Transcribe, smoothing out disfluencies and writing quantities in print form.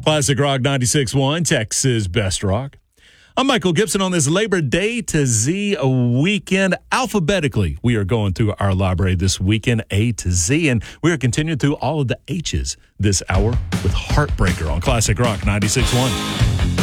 Classic Rock 96.1, Texas Best Rock. I'm Michael Gibson on this Labor Day to Z weekend. Alphabetically, we are going through our library this weekend, A to Z, and we are continuing through all of the H's this hour with Heartbreaker on Classic Rock 96.1.